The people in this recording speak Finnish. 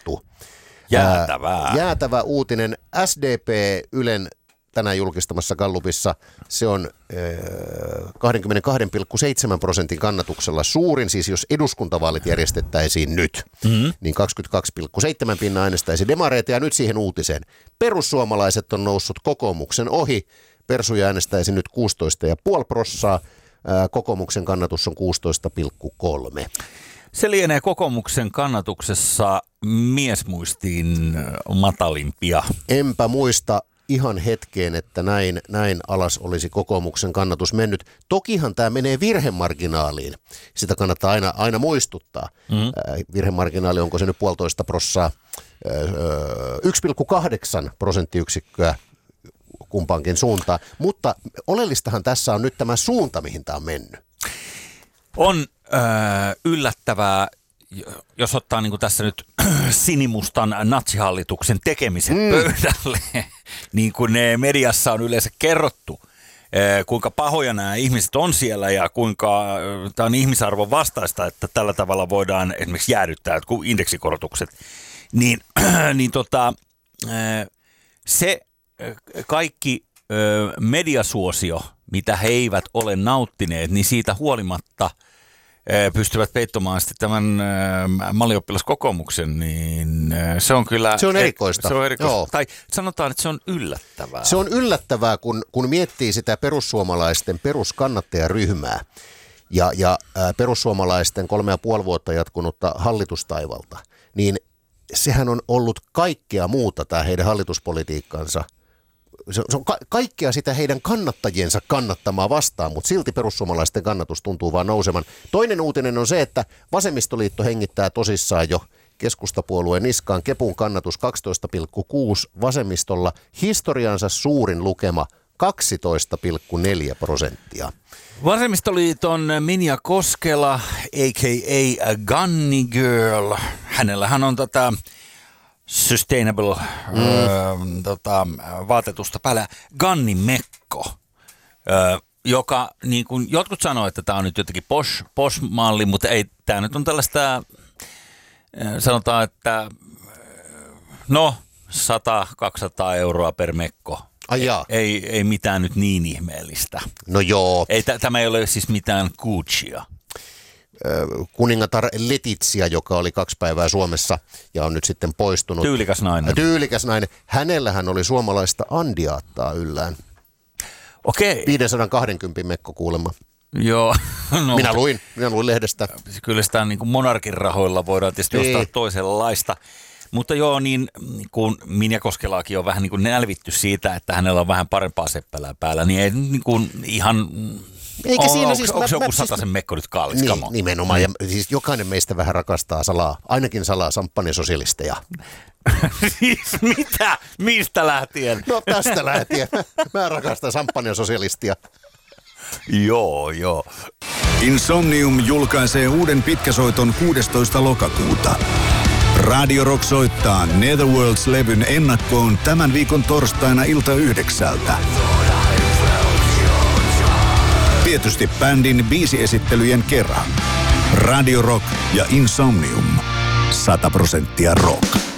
laskettu. Jäätävää. Jäätävä uutinen. SDP Ylen tänään julkistamassa gallupissa se on 22,7% kannatuksella suurin, siis jos eduskuntavaalit järjestettäisiin nyt, niin 22,7% äänestäisi demareita ja nyt siihen uutiseen. Perussuomalaiset on noussut kokoomuksen ohi, persuja äänestäisi nyt 16,5%, kokoomuksen kannatus on 16,3%. Se lienee kokoomuksen kannatuksessa miesmuistiin matalimpia. Enpä muista ihan hetkeen, että näin alas olisi kokoomuksen kannatus mennyt. Tokihan tämä menee virhemarginaaliin. Sitä kannattaa aina muistuttaa. Virhemarginaali, onko se nyt 1,5%, 1,8 prosenttiyksikköä kumpaankin suuntaan. Mutta oleellistahan tässä on nyt tämä suunta, mihin tämä on mennyt. On yllättävää, jos ottaa niin kuin tässä nyt sinimustan natsihallituksen tekemisen pöydälle, niin kuin mediassa on yleensä kerrottu, kuinka pahoja nämä ihmiset on siellä ja kuinka tämä on ihmisarvon vastaista, että tällä tavalla voidaan esimerkiksi jäädyttää jotkut indeksikorotukset, niin se kaikki mediasuosio, mitä he eivät ole nauttineet, niin siitä huolimatta pystyvät peittomaan sitten tämän mallioppilaskokoomuksen, niin se on kyllä... Se on erikoista. Se on erikoista. Tai sanotaan, että se on yllättävää. Se on yllättävää, kun miettii sitä perussuomalaisten peruskannattajaryhmää ja perussuomalaisten 3,5 vuotta jatkunutta hallitustaivalta, niin sehän on ollut kaikkea muuta tämä heidän hallituspolitiikkansa. Se on kaikkea sitä heidän kannattajiensa kannattamaa vastaan, mutta silti perussuomalaisten kannatus tuntuu vaan nousevan. Toinen uutinen on se, että vasemmistoliitto hengittää tosissaan jo keskustapuolueen niskaan. Kepun kannatus 12,6, vasemmistolla historiansa suurin lukema 12,4%. Vasemmistoliiton Minja Koskela, a.k.a. Gunny Girl, hänellähän on sustainable vaatetusta päällä Gunny Mekko, joka niin kuin jotkut sanoo, että tämä on nyt jotenkin posh-malli, mutta ei, tämä nyt on tällaista, sanotaan, että 100-200 euroa per mekko. Ei mitään nyt niin ihmeellistä. No joo. Tämä ei ole siis mitään Guccia. Kuningatar Letizia, joka oli 2 päivää Suomessa ja on nyt sitten poistunut. Tyylikäs nainen. Tyylikäs nainen. Hänellähän oli suomalaista andiaattaa yllään. Okei. 520 mekko kuulemma. Joo. No, minä luin lehdestä. Kyllä sitä niin kuin monarkin rahoilla voidaan tietysti ostaa toisenlaista. Mutta joo, niin kun Minja Koskelaakin on vähän niin kuin nälvitty siitä, että hänellä on vähän parempaa seppälää päällä, niin ei niin kuin ihan... Eikä siinä siis... Onko joku sataisen mekko nyt kallis? Niin, nimenomaan. Ja siis jokainen meistä vähän rakastaa ainakin salaa samppanjasosialisteja. Siis mitä? Mistä lähtien? No tästä lähtien. Mä rakastan samppanjasosialistia. Joo. Insomnium julkaisee uuden pitkäsoiton 16. lokakuuta. Radio Rock soittaa Netherworlds-levyn ennakkoon tämän viikon torstaina ilta 9. Tietysti bändin biisiesittelyjen kerran. Radio Rock ja Insomnium. 100% rock.